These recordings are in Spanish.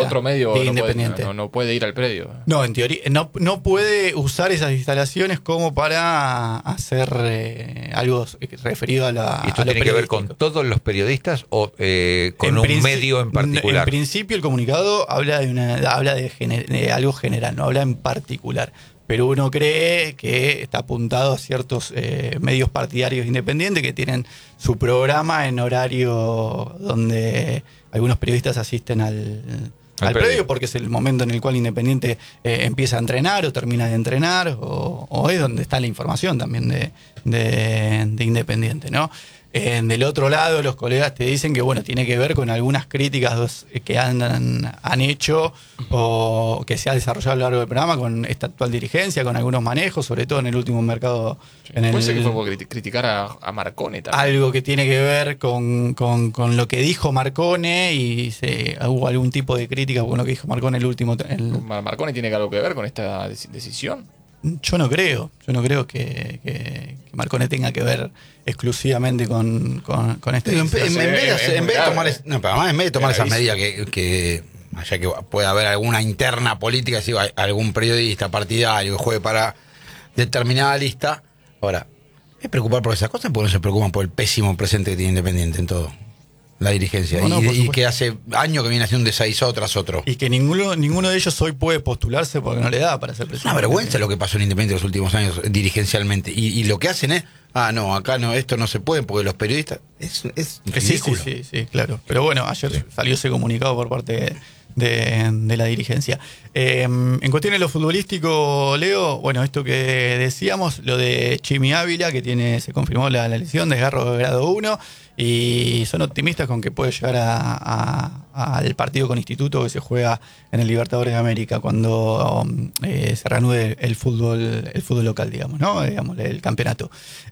otro medio de no Independiente. no puede ir al predio. No, en teoría, no puede usar esas instalaciones como para hacer algo referido a la. ¿Y esto tiene que ver con todos los periodistas o con un medio en particular? En principio, el comunicado habla de algo general, no habla en particular. Pero uno cree que está apuntado a ciertos medios partidarios independientes que tienen su programa en horario donde algunos periodistas asisten al predio, porque es el momento en el cual Independiente empieza a entrenar o termina de entrenar, o es donde está la información también de Independiente, ¿no? Del otro lado, los colegas te dicen que, bueno, tiene que ver con algunas críticas que han hecho o que se ha desarrollado a lo largo del programa con esta actual dirigencia, con algunos manejos, sobre todo en el último mercado. Puede ser que fue por criticar a Marcone también. Algo que tiene que ver con lo que dijo Marcone y hubo algún tipo de crítica con lo que dijo Marcone el último. ¿Marcone tiene algo que ver con esta decisión? Yo no creo que Marcone tenga que ver exclusivamente con esta decisión. En vez de tomar esas medidas que haya que pueda haber alguna interna política, si hay algún periodista partidario que juegue para determinada lista. Ahora, es preocupar por esas cosas porque no se preocupan por el pésimo presente que tiene Independiente en todo. La dirigencia. Y que hace años que viene haciendo un desaguisado tras otro. Y que ninguno de ellos hoy puede postularse porque no le da para ser presidente. Es una vergüenza lo que pasó en Independiente los últimos años dirigencialmente. Y lo que hacen es, no, acá no, esto no se puede porque los periodistas. Es ridículo. Sí, claro. Pero bueno, ayer salió ese comunicado por parte de la dirigencia. En cuestiones de lo futbolístico, Leo, bueno, esto que decíamos, lo de Chimi Ávila, que se confirmó la lesión, desgarro de grado 1, y son optimistas con que puede llegar al partido con Instituto que se juega en el Libertadores de América cuando se reanude el fútbol local, digamos, ¿no? Digamos, el campeonato.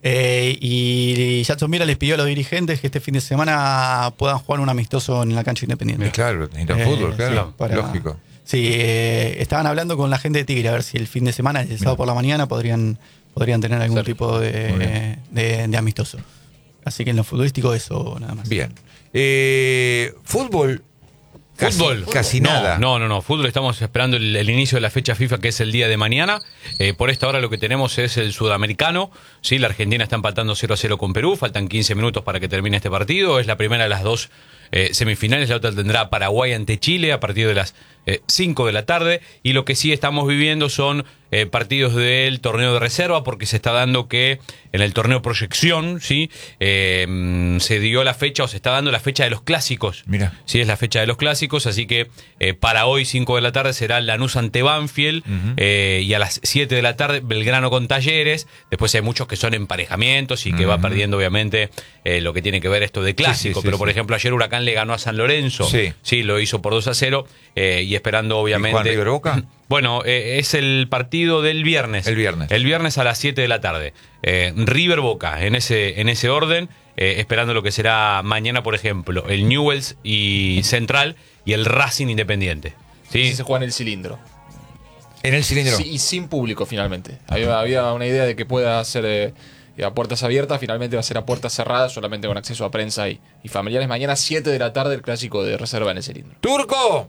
Y Jackson Mira les pidió a los dirigentes que este fin de semana puedan jugar un amistoso en la cancha Independiente. Claro, necesitan fútbol, claro, sí, lógico. Sí, estaban hablando con la gente de Tigre a ver si el fin de semana, el sábado por la mañana, podrían tener algún tipo de amistoso. Así que en lo futbolístico eso nada más. Bien. Fútbol. Casi nada. No. Fútbol, estamos esperando el inicio de la fecha FIFA, que es el día de mañana. Por esta hora lo que tenemos es el sudamericano. ¿Sí? La Argentina está empatando 0-0 con Perú. Faltan 15 minutos para que termine este partido. Es la primera de las dos semifinales. La otra tendrá Paraguay ante Chile a partir de las 5 de la tarde. Y lo que sí estamos viviendo son partidos del torneo de reserva, porque se está dando que en el torneo proyección, ¿sí? Se dio la fecha, o se está dando la fecha de los clásicos. Mira. Sí, es la fecha de los clásicos, así que para hoy 5 de la tarde será Lanús ante Banfield, y a las 7 de la tarde Belgrano con Talleres. Después hay muchos que son emparejamientos y que va perdiendo obviamente lo que tiene que ver esto de clásico, pero por ejemplo ayer Huracán le ganó a San Lorenzo, sí, lo hizo por 2-0, y esperando obviamente... ¿Y Juan River Boca? Bueno, es el partido del viernes. El viernes a las 7 de la tarde. River Boca, en ese orden, esperando lo que será mañana, por ejemplo, el Newell's y Central y el Racing Independiente. ¿Sí? Sí, se juega en el cilindro. ¿En el cilindro? Sí, y sin público finalmente. Había una idea de que pueda ser a puertas abiertas, finalmente va a ser a puertas cerradas, solamente con acceso a prensa y familiares. Mañana 7 de la tarde el clásico de reserva en el cilindro. ¡Turco!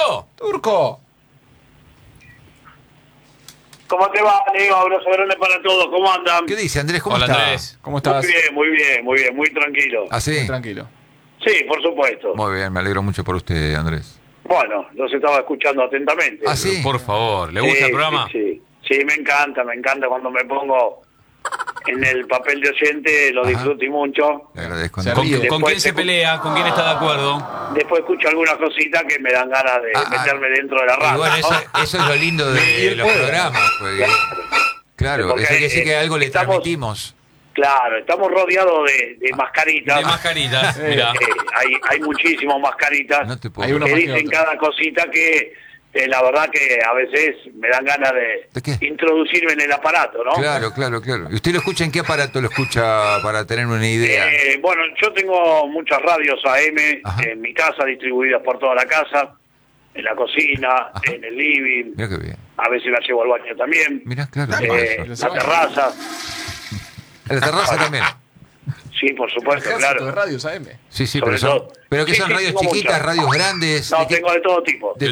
¿Cómo te va, Leo? Abrazo grande para todos. ¿Cómo andan? ¿Qué dice, Andrés? ¿Cómo Hola, estás? Andrés. ¿Cómo estás? Muy bien, muy tranquilo. ¿Ah, sí? Muy tranquilo. Sí, por supuesto. Muy bien, me alegro mucho por usted, Andrés. Bueno, los estaba escuchando atentamente. ¿Ah, sí? Por favor, ¿le gusta el programa? Sí, me encanta cuando me pongo en el papel de oyente, lo disfruto mucho. Le agradezco, Se Andrés. ríe. ¿Con quién se pelea? ¿Con quién está de acuerdo? Después escucho algunas cositas que me dan ganas de meterme dentro de la radio. Y bueno, eso es lo lindo de los programas. Porque, claro, Porque eso quiere decir que algo le estamos- transmitimos. Claro, estamos rodeados de mascaritas. De mascaritas, mirá. Hay muchísimas mascaritas No te puedo Hay una que más que dicen otra. cada cosita que la verdad que a veces me dan ganas ¿De qué? de introducirme en el aparato, ¿no? Claro. ¿Y usted lo escucha en qué aparato lo escucha para tener una idea? Bueno, yo tengo muchas radios AM Ajá. en mi casa, distribuidas por toda la casa, en la cocina, en el living, Mira qué bien. a veces la llevo al baño también, Mira, claro. la terraza, En la terraza también. sí, por supuesto, Ejército claro. de radios AM. Sí, Sobre pero todo. pero que Sí, son sí, radios tengo chiquitas, muchas. radios grandes. No, ¿De qué? tengo de todo tipo. De